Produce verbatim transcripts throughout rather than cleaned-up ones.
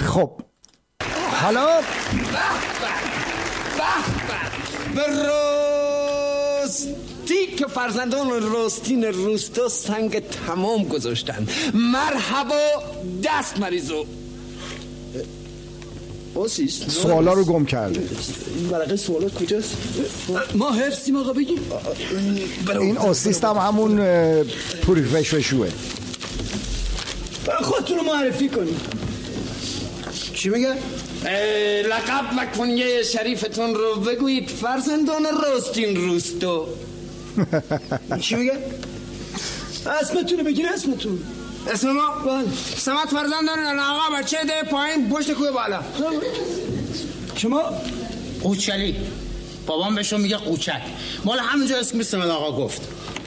خب حالا به راستی که فرزندان رستین روستا سنگ تمام گذاشتن. مرحبا دست مریضو. آسیست سوالا رو گم کرده. این ورقه سوالات کجاست؟ ما حفظیم آقا بگیم. این آسیست هم همون پوریفشوشوه. خودتون رو معرفی کنید. چی میگه؟ لقب و کنیه شریفتون رو بگویید فرزندان رستین روستو. چی میگه؟ اسمتون رو بگید. اسمتون اسم ما؟ سمت فرزندان آقا بچه ده پایین پشت کوه بالا. شما؟ قوچلی. بابام بهشون میگه قوچک. مال همونجا اسم سمت آقا گفت.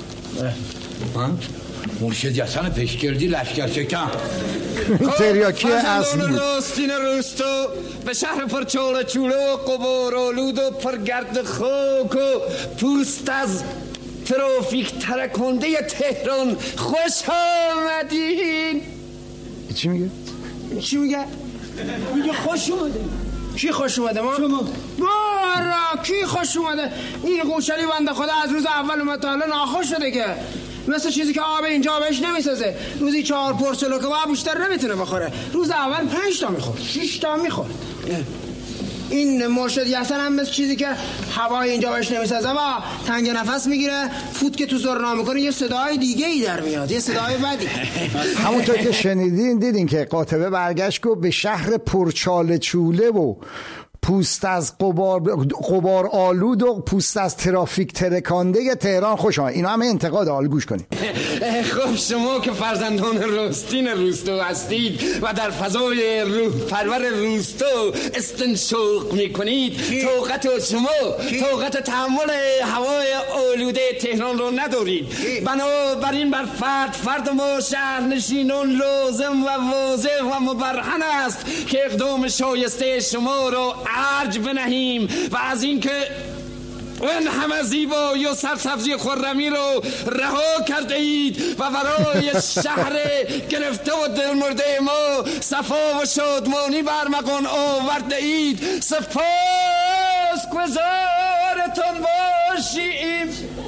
مرشد یسن پشگردی لشکر شکن. تریاکی اصلی بود. رستین روستو به شهر پر چوله چوله و قبار آلود و پرگرد خاک و پوست از ترافیک ترکنده تهران خوش آمدین. چی میگه؟ چی میگه؟ میگه خوش اومده. کی خوش اومده ما؟ شما. بارا کی خوش اومده؟ این قوچلی بنده خدا از روز اول اومد تا حالا ناخوش شده که مثل چیزی که آب اینجا بهش نمیسازه. روزی چهار پرچلو که با بیشتر نمیتونه بخوره. روز اول پنج تا میخور، شش تا میخور. این مرشد یسن هم مثل چیزی که هوای اینجا بهش نمیسازه و تنگ نفس میگیره. فوت که تو زرنا میکنه یه صدای دیگه ای در میاد، یه صدای بدی. همونطور که شنیدین دیدین که قاطبه برگشت گفت به شهر پرچاله چوله و پوست از قبار قبار آلود و پوست از ترافیک ترکانده تهران خوش آمد. اینا همه انتقاد. حال گوش کنید. خب شما که فرزندان رستین روستو هستید و در فضای روح پرور روستو استنشاق میکنید، طاقت شما طاقت تحمل هوای آلوده تهران رو ندارید. بنابراین بر فرد فرد ما شهرنشینان لازم و واضح و مبرهن است که اقدام شایسته شما رو ارج بنهیم و از اینکه اون همه زیبایی و سرسبزی خرمی رو رها کرده اید و برای شهر گرفته و دلمرده ما صفا و شادمانی برمغان آورده اید. سپاس گزارتون باشیم.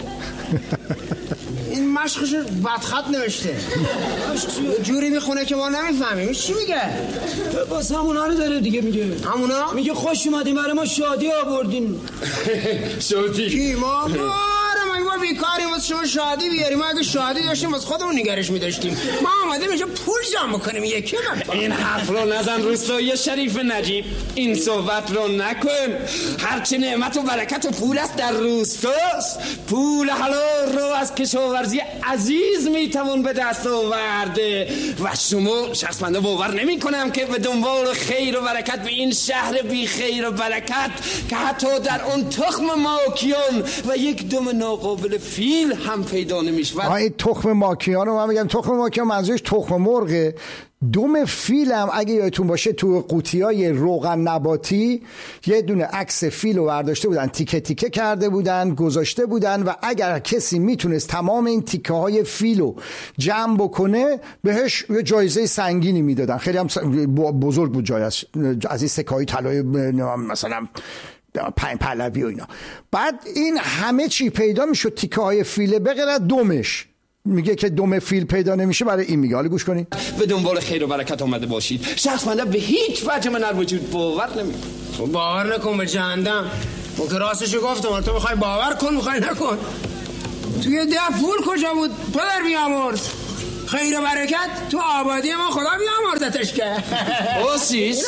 این مشقش بدخط نوشته، جوری میخونه که ما نمیفهمیم. چی میگه؟ باز همونا رو داره دیگه. میگه همونا؟ میگه خوش اومدیم برای ما شادی آوردین. شادی؟ کی ما؟ ما بیکاریم واسه شما شادی بیاریم. ما اگه شادی داشتیم واسه خودمون نگرش می‌داشتیم. ما اومدیم اینجا پول جمع کنیم. یکی من این حرف رو نزن روستایی شریف نجیب. این صحبت رو نکن. هرچی نعمت و برکت و پول است در روستاست. پول حلال رو از کشاورزی عزیز میتوان به دست آورده و شما شخصمنده باور نمی کنم که به دنبال خیر و برکت به این شهر بی خیر و برکت که حتی در اون تخم ماکیان و یک دم ناقابل فیل هم پیدا نمیشود. این تخم ماکیان رو من میگم تخم ماکیان منظورش تخم مرغه. دم فیل هم اگه یادتون باشه تو قوطیای روغن نباتی یه دونه عکس فیل رو برداشته بودن، تیکه تیکه کرده بودن گذاشته بودن و اگر کسی میتونست تمام این تیکه های فیل رو جمع بکنه بهش یه جایزه سنگینی میدادن. خیلی هم بزرگ بود جایزه، از این سکه‌های طلای مثلا پنج پهلوی و اینا. بعد این همه چی پیدا میشد تیکه های فیله به غیر از دمش. میگه که دم فیل پیدا نمیشه برای این میگه. حالا گوش کنید. به دنبال خیر و برکت آمده باشید. شخصمنده به هیچ وجه من در وجود باور نمی باور نکن به جهنم. اون که راستشو گفتم. تو میخوای باور کن میخوای نکن. توی ده پول کجا بود پدر بیامرز؟ خیر و برکت تو آبادی ما خدا بیامرزتش که. اوسیس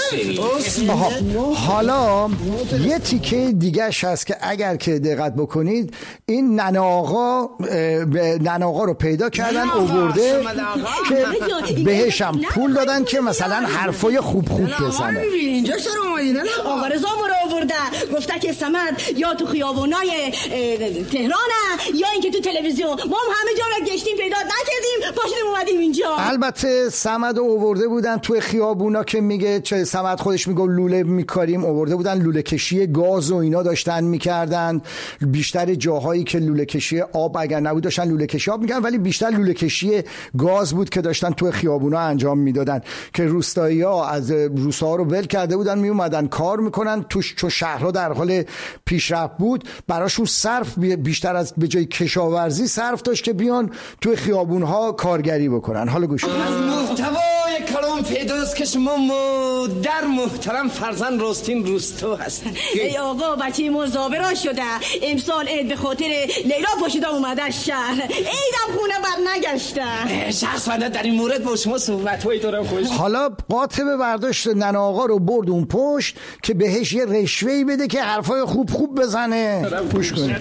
حالا یه تیکه دیگهش هست که اگر که دقت بکنید این ننه آقا ننه آقا رو پیدا کردن آورده که بهش هم پول دادن که مثلا حرفای خوب خوب بزنه. اینجا چرا اومدین؟ آقا رضا ما رو آورده گفته که سمد یا تو خیابونای تهرانه یا اینکه تو تلویزیون. ما هم همه جا رو گشتیم پیدا نکردیم. پاشیم اومدیم اینجا. البته صمد آورده بودن توی خیابونا که میگه چه صمد خودش میگه لوله میکاریم، آورده بودن لوله کشی گاز و اینا داشتن میکردن. بیشتر جاهایی که لوله کشی آب اگر نبود داشتن لوله کشی آب میکردن، ولی بیشتر لوله کشی گاز بود که داشتن توی خیابونا انجام میدادن که روستایی‌ها از روستاها رو ول کرده بودن میومدن کار میکنن توش، چون شهرها در حال پیشرفت بود براشون صرف بیشتر از به جای کشاورزی صرف داشت که بیان توی خیابونها کارگری بکنن. حالا گوش کنید. از محتوای کلام پیداست که شما مادر محترم فرزند راستین روستا هستید. ای آقا بچه مزابرا شده، امسال عید به خاطر لیلا پاشیده اومده شهر، عیدم خونه بر نگشته. شخص در این مورد با شما صحبت‌هایی دارم خوش. حالا قاطبه برداشت ننه آقا رو برد اون پشت که بهش یه رشوه‌ای بده که حرفای خوب خوب بزنه. گوش کنید.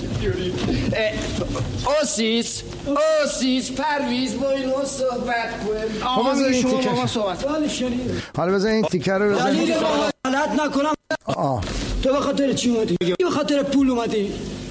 آسیس آسیس پرویز با اینو صحبت کنیم. آقا میگه شما با ما صحبت. حالا بزن این تیکه رو بزن. غلط نکنم. آه. تو به خاطر چی اومدی؟ به خاطر پول اومدی؟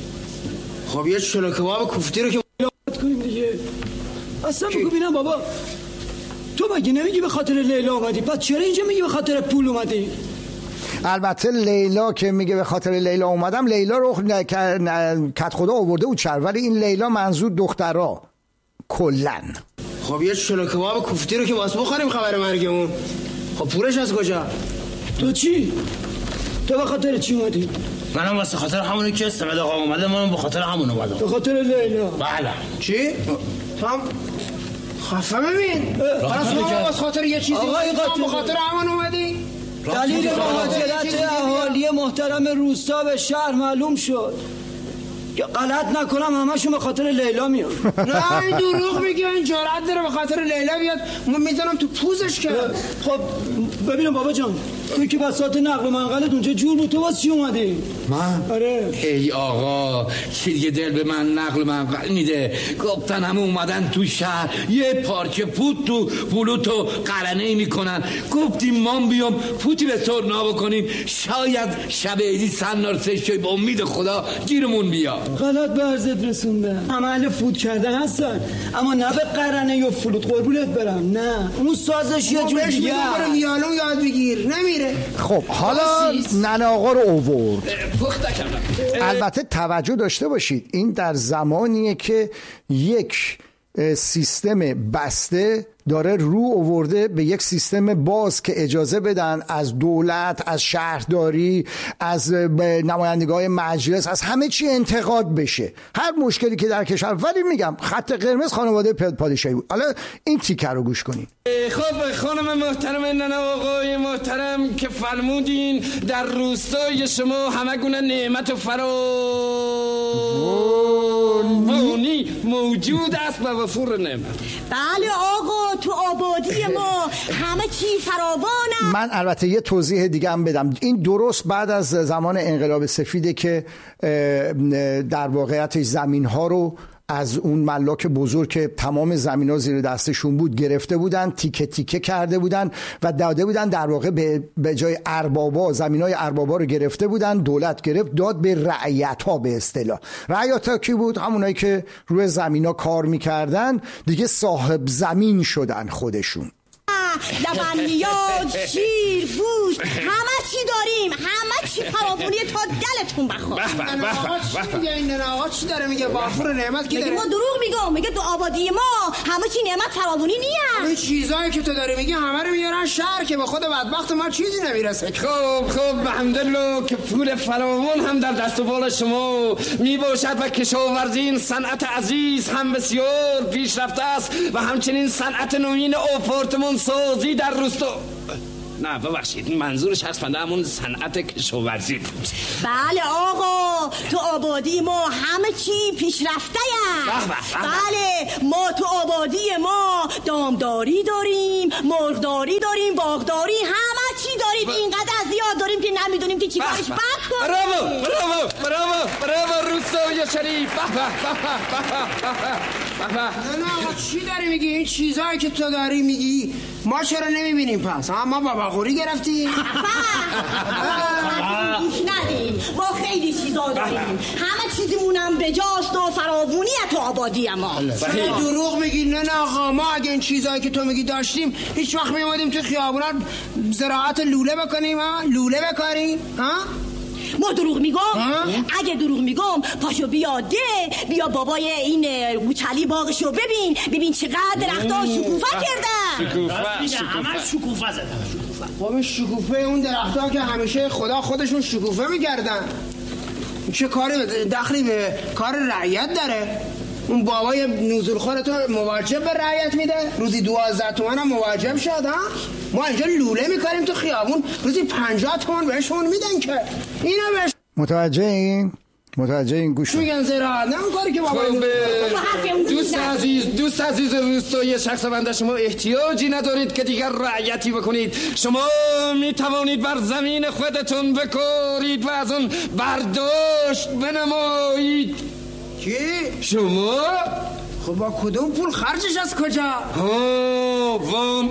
خب یه چلو کباب کوفتی رو که لعنت کنیم دیگه. اصلا بگو ببینم بابا، تو مگه نمیگی به خاطر لیلا اومدی؟ بعد چرا اینجا میگی به خاطر پول اومدی؟ البته لیلا که میگه به خاطر لیلا اومدم، لیلا رو کت خدا آورده بود چر، ولی این لیلا منظور دخترا کلن. خب یه چلو کباب کوفتی رو که واسه بخوریم خبر مرگمون، خب پولش از کجا؟ تو چی؟ تو به خاطر چی اومدی؟ منم واسه خاطر همونی که سمد آقا اومده، منم به خاطر همون اومدم. به خاطر لیلا. بله. چی؟ تو هم خفه ببین. حالا شما واسه خاطر یه چیزی به خاطر همون اومدی؟ دلیل مهاجرت اهالی محترم روستا به شهر معلوم شد. که غلط نکنم همشون به خاطر لیلا میاد. نه این دروغ میگه، این جرأت داره به خاطر لیلا بیاد، من میزنم تو پوزش که. خب ببینم بابا جان، توی که بساط نقل و منقلت اونجا جور بود، تو واسه چی اومدی؟ من؟ آره. ای آقا چی دیگه دل به من نقل و منقل میده؟ گفتن همه اومدن تو شهر یه پارچه پوت تو بلوتو قرنه میکنن، گفتیم ما بیام پوتی به سرنا بکنیم، شاید شب عیدی سن شوی با امید خدا گیرمون بیا. غلط به عرضت رسوندن، همه اهل فوت کردن هستن، اما نه به قرنه یا فلوت، قربونت برم، نه اون سازش یه جور دیگه. برو ویالون یاد بگیر، نمیره. خب حالا ننه آقا رو آورد. پخته کردم. البته توجه داشته باشید این در زمانیه که یک سیستم بسته داره رو آورده به یک سیستم باز که اجازه بدن از دولت، از شهرداری، از نمایندگان مجلس، از همه چی انتقاد بشه، هر مشکلی که در کشور. ولی میگم خط قرمز خانواده پادشاهی بود. حالا این تیکه رو گوش کنید. خب خانم محترم، ننه آقای محترم که فرمودین در روستای شما همه گونه نعمت و فراوانی موجود است و وفور نعمت. بله آقا، تو آبادی ما همه چی فراوانه. من البته یه توضیح دیگه هم بدم. این درست بعد از زمان انقلاب سفیده که در واقعیتش زمین ها رو از اون ملاک بزرگ که تمام زمین ها زیر دستشون بود گرفته بودن، تیکه تیکه کرده بودن و داده بودن، در واقع به, به جای اربابا، زمین های اربابا رو گرفته بودن، دولت گرفت داد به رعیت ها. به اصطلاح رعیت ها کی بود؟ همونایی که روی زمین ها کار میکردن دیگه صاحب زمین شدن خودشون. لبنیات، شیر، گوشت، همه چی داریم، همه چی فراوانی تا دلتون بخواد. ننه آقا چی میگه؟ این ننه آقا چی داره میگه؟ وفور نعمت کی داره؟ ما دروغ میگم، میگه تو آبادی ما همه چی نعمت فراوانی نیست. این چیزایی که تو داری میگی همه رو میارن شهر که به خود بدبخت ما چیزی نمیرسه. خب خب الحمدلله که پول فراوان هم در دست و بال شما میباشد و کشاورزی این صنعت عزیز هم بسیار پیشرفته است و همچنین صنعت نوین آپارتمان سازی در روستا. نه ببخشید، منظورش هست فنده همون صنعت کشاورزی بود. بله آقا، تو آبادی ما همه چی پیشرفته است. بله، ما تو آبادی ما دامداری داریم، مرغداری داریم، باغداری، همه چی داریم. اینقدر زیاد داریم که نمیدونیم که چی کارش بکنیم. براو براو براو براو روستای شریف. نه نه آقا چی داری میگی؟ این چیزایی که تو داری میگی ما چرا نمیبینیم پس؟ ما بابا خوری گرفتیم؟ گوش ندیم، ما خیلی چیزا داریم، همه چیزیمونم بجاست و فراوونیه تو آبادی ما. چرا دروغ میگی؟ نه نه آقا، ما اگه این چیزایی که تو میگی داشتیم هیچ وقت میومدیم تو خیابونا زراعت لوله بکنیم ها؟ لوله بکاریم ها؟ ما دروغ میگم؟ اگه دروغ میگم پاشو بیا ده بیا بابای این گوچلی باغشو ببین ببین چقدر درختا شکوفه کردن. شکوفه همه شکوفه زدن. خب شکوفه اون درختا که همیشه خدا خودشون شکوفه میکردن، چه کاری دخلی به کار رعیت داره؟ اون بابای نزولخوار تو مواجب به رعیت میده؟ روزی دوازده تومن هم مواجب شد ها؟ ما اینجا لوله میکنیم تو خیابون روزی پنجاه تومن بهشون میدن که اینو بهش متوجه این؟ متوجه این گوش میگن زراعت، نه اون کاری که بابای دوست عزیز دوست عزیز روستایی شخص بنده، شما احتیاجی ندارید که دیگر رعیتی بکنید. شما میتوانید بر زمین خودتون بکارید و از اون برداشت بنمایید. چی؟ شما؟ خب با کدوم پول خرجش از کجا؟ ها وام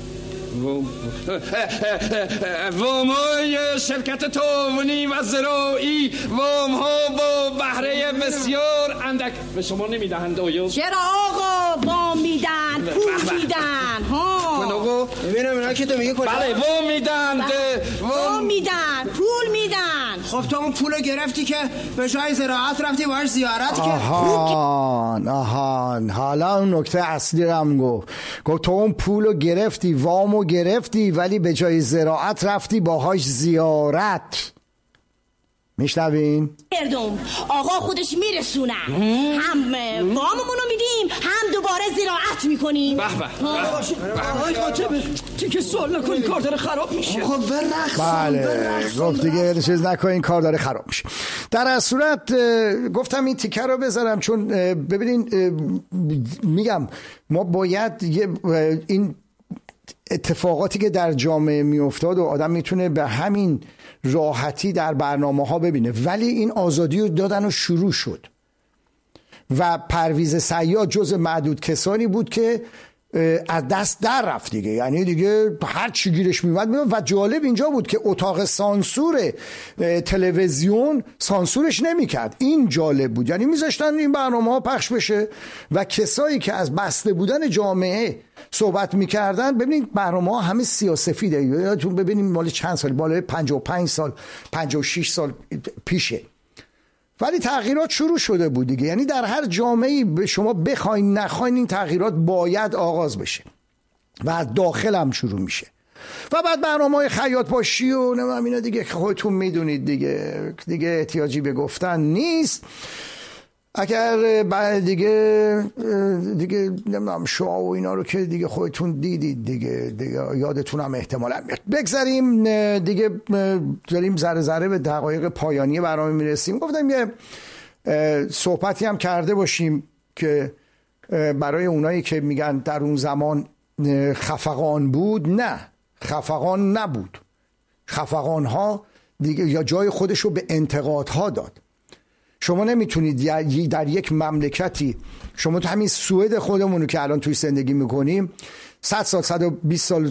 وامای شرکت تعاونی و زراعی، وام ها با بهره بسیار اندک به شما نمیدهند آیا؟ چرا آقا وام میدن پول میدن ها؟ من آقا ببینم اینا که تو میگه کجا؟ بله وام میدن وام میدن پول میدن. خب تو اون پولو گرفتی که به جای زراعت رفتی باهاش زیارت کردی. آهان آهان حالا اون نکته اصلی رو هم گفت گفت تو اون پولو گرفتی وامو گرفتی ولی به جای زراعت رفتی باهاش زیارت. میشنوین؟ اردم آقا خودش میرسونن، هم واممونو میدیم هم دوباره زراعت میکنیم. به به آقای خاطبه تیکه سوال نکنین کار داره خراب میشه. خب برقص بله گفت دیگه چیز نکنین کار داره خراب میشه. در از صورت گفتم این تیکه رو بذارم چون ببینین میگم ما باید این اتفاقاتی که در جامعه میافتاد و آدم میتونه به همین راحتی در برنامه ها ببینه، ولی این آزادی رو دادن و شروع شد و پرویز صیاد جز معدود کسانی بود که از دست در رفت دیگه، یعنی دیگه هر چی گیرش میومد میومد. و جالب اینجا بود که اتاق سانسور تلویزیون سانسورش نمیکرد. این جالب بود، یعنی میذاشتن این برنامه ها پخش بشه و کسایی که از بسته بودن جامعه صحبت میکردن. ببینید برنامه ها همه سیاه‌سفیده، یادتون ببینید مال چند سال، بالای پنجاه و پنج سال پنجاه و شش سال پیشه، ولی تغییرات شروع شده بود دیگه. یعنی در هر جامعه‌ای شما بخواین نخواین این تغییرات باید آغاز بشه و از داخل هم شروع میشه. و بعد برنامه‌های خیاط باشی و نمیدونم اینا دیگه خودتون میدونید دیگه دیگه احتیاجی به گفتن نیست. اگر بعد دیگه دیگه نمیدونم شاه و اینا رو که دیگه خودتون دیدید دیگه دیگه یادتون هم احتمالاً میاد. بگذاریم دیگه، داریم ذره ذره به دقایق پایانی برنامه میرسیم. گفتم یه صحبتی هم کرده باشیم که برای اونایی که میگن در اون زمان خفقان بود، نه خفقان نبود. خفقان ها دیگه یا جای خودش رو به انتقادها داد. شما نمیتونید در یک مملکتی، شما تو همین سوئد خودمونو که الان توی زندگی میکنیم، صد سال صد و بیست سال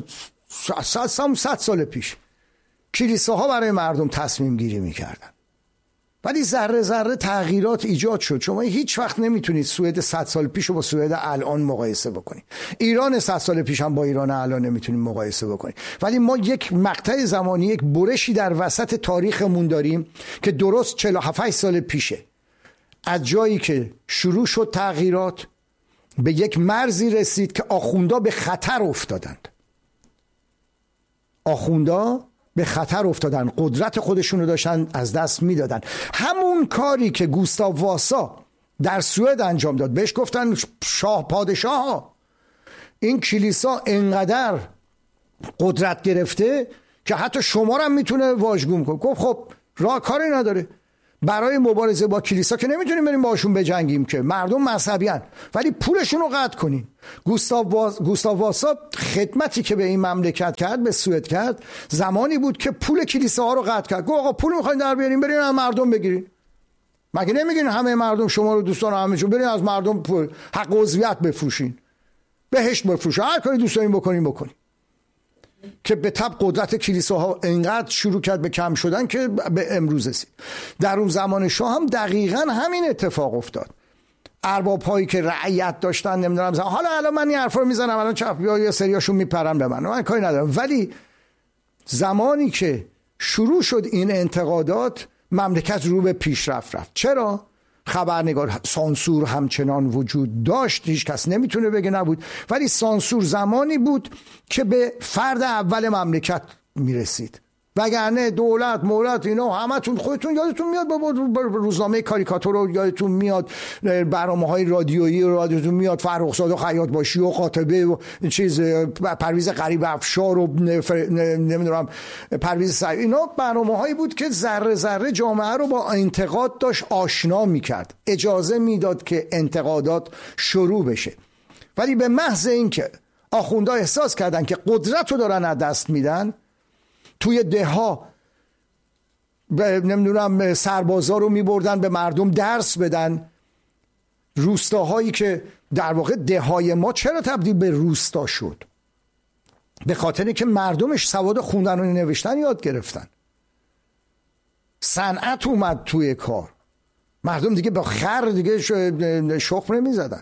صد سال پیش کلیساها برای مردم تصمیم گیری میکردن، ولی ذره ذره تغییرات ایجاد شد. شما هیچ وقت نمیتونید سوئد صد سال پیش رو با سوئد الان مقایسه بکنید. ایران صد سال پیش هم با ایران الان نمیتونید مقایسه بکنید. ولی ما یک مقطع زمانی، یک برشی در وسط تاریخمون داریم که درست چهل و هفت سال پیشه، از جایی که شروع شد تغییرات به یک مرزی رسید که آخوندا به خطر افتادند. آخوندا به خطر افتادن، قدرت خودشون رو داشتن از دست میدادن. همون کاری که گوستاو واسا در سوئد انجام داد، بهش گفتن شاه پادشاه ها. این کلیسا انقدر قدرت گرفته که حتی شما رو هم میتونه واژگون کنه. گفت خب راه کاری نداره، برای مبارزه با کلیسا که نمیتونیم بریم باشون بجنگیم که مردم مذهبی هن، ولی پولشون رو قطع کنین. گوستاو واس... گوستاو واسا خدمتی که به این مملکت کرد، به سوئد کرد، زمانی بود که پول کلیساها رو قطع کرد. گفت آقا پول میخواین در بیارین برین از مردم بگیرین. مگه نمیگین همه مردم شما رو دوستان همه چون برین از مردم پول حق عضویت بفروشین، بهشت بفروشین، هر کاری دوست دارین بکنین بکنین. که به تبع قدرت کلیساها انقدر شروع کرد به کم شدن که به امروز رسید. در اون زمان شاه هم دقیقاً همین اتفاق افتاد. ارباب هایی که رعیت داشتن نمیدونم حالا الان من این حرفا رو میزنم، الان چپیا یه سریاشون میپرم به من، من کاری ندارم، ولی زمانی که شروع شد این انتقادات مملکت رو به پیشرفت رفت. چرا؟ خبرنگار، سانسور همچنان وجود داشت، هیچ کس نمیتونه بگه نبود، ولی سانسور زمانی بود که به فرد اول مملکت میرسید، وگرنه دولت مولت اینا همتون خودتون یادتون میاد، با روزنامه کاریکاتور رو یادتون میاد، برنامه‌های رادیویی رو یادتون میاد، فرخزاد و خیاط باشی و قاطبه و چیز پرویز غریب افشار و نمیدونم پرویز سعید، اینا برنامه‌هایی بود که ذره ذره جامعه رو با انتقاد داشت آشنا میکرد، اجازه میداد که انتقادات شروع بشه. ولی به محض اینکه آخوندها احساس کردن که قدرت رو دارن از دست میدن، توی ده ها نمیدونم سربازا رو میبردن به مردم درس بدن، روستاهایی که در واقع ده های ما چرا تبدیل به روستا شد؟ به خاطر که مردمش سواد خوندن و نوشتن یاد گرفتن، صنعت اومد توی کار، مردم دیگه با خر دیگه شخم نمیزدن،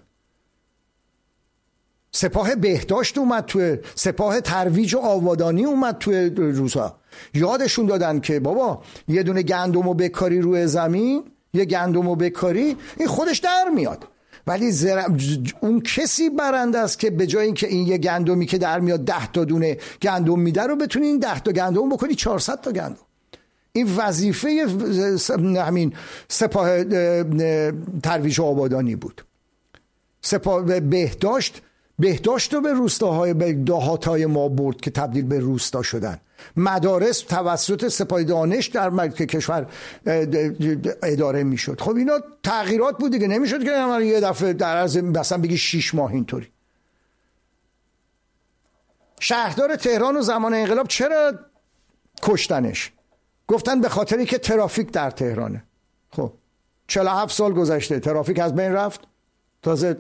سپاه بهداشت اومد توی، سپاه ترویج و آبادانی اومد توی روزها. یادشون دادن که بابا یه دونه گندمو بکاری روی زمین، یه گندمو بکاری این خودش در میاد، ولی زر... اون کسی برنده است که به جای اینکه این یه گندمی که در میاد ده تا دونه گندم میده رو بتونی این ده تا گندم بکنی چهارصد تا گندم. این وظیفه همین سپاه ترویج و آبادانی بود. سپاه بهداشت بهداشت رو به روستاهای به دهاتای ما برد که تبدیل به روستا شدن. مدارس توسط سپاه دانش در کشور اداره میشد. خب اینا تغییرات بود دیگه، نمیشد که یه دفعه در عرض مثلا بگی شیش ماه اینطوری. شهردار تهران و زمان انقلاب چرا کشتنش؟ گفتن به خاطری که ترافیک در تهرانه. خب چهل و هفت سال گذشته، ترافیک از بین رفت، تازه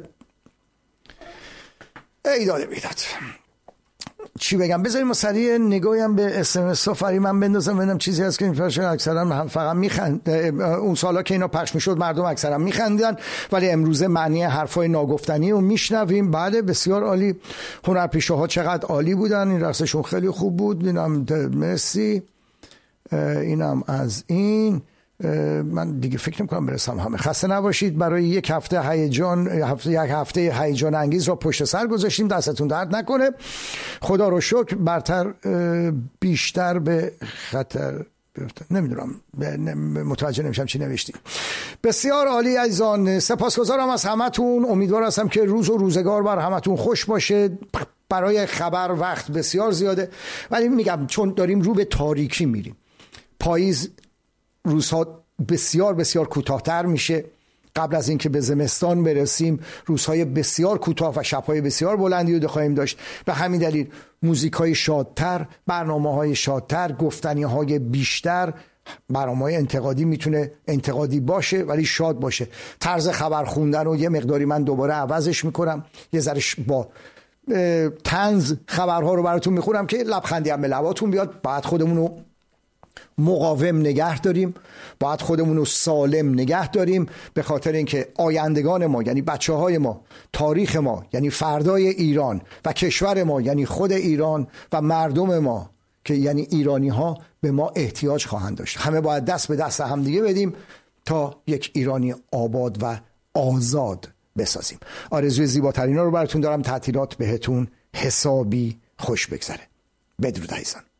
ای داده بیداد. چی بگم؟ بذاریم ما سریع نگاهی هم به اس ام اس ها فری من بندازم ببینم چیزی هست که این پرشن اکثرا فقط میخند. اون سالا که اینا پخش میشد مردم اکثرا میخندیدن، ولی امروزه معنی حرفای ناگفتنی رو میشنویم. بله بسیار عالی، هنرپیشه ها چقدر عالی بودن، این رقصشون خیلی خوب بود. اینم مرسی، اینم از این. من دیگه فکر نمی‌کنم برسم همه. خسته نباشید. برای یک هفته هیجان هفته یک هفته هیجان انگیز را پشت سر گذاشتیم، دستتون درد نکنه. خدا رو شکر برتر بیشتر به خطر نمیدونم متوجه نمیشم چی نوشتید. بسیار عالی عزیزان، سپاسگزارم از همتون. امیدوار هستم که روز و روزگار بر همتون خوش باشه. برای خبر وقت بسیار زیاده، ولی میگم چون داریم رو به تاریکی میریم، پاییز روزها بسیار بسیار کوتاه‌تر میشه. قبل از اینکه به زمستان برسیم روزهای بسیار کوتاه و شبهای بسیار بلندی رو خواهیم داشت. به همین دلیل موزیک‌های شادتر، برنامه‌های شادتر، گفتنی‌های بیشتر. برنامه‌های انتقادی میتونه انتقادی باشه ولی شاد باشه. طرز خبر خوندن رو یه مقداری من دوباره عوضش میکنم، یه ذره با طنز خبرها رو براتون میخونم که لبخندی هم به لباتون بیاد. بعد خودمون رو مقاوم نگه داریم، باید خودمون رو سالم نگه داریم، به خاطر اینکه آیندگان ما یعنی بچه های ما، تاریخ ما یعنی فردای ایران و کشور ما یعنی خود ایران و مردم ما که یعنی ایرانی ها به ما احتیاج خواهند داشت. همه باید دست به دست هم دیگه بدیم تا یک ایرانی آباد و آزاد بسازیم. آرزوی زیباترین رو براتون دارم. تعطیلات بهتون حسابی خوش بگذره. بدرود عزیزان.